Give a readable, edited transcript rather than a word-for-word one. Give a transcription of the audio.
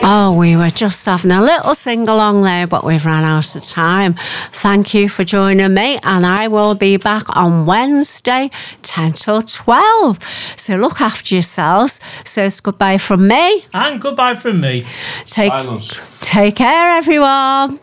Oh, we were just having a little sing-along there, but we've run out of time. Thank you for joining me, and I will be back on Wednesday, 10 till 12. So look after yourselves. So it's goodbye from me. And goodbye from me. Silence. Take care, everyone.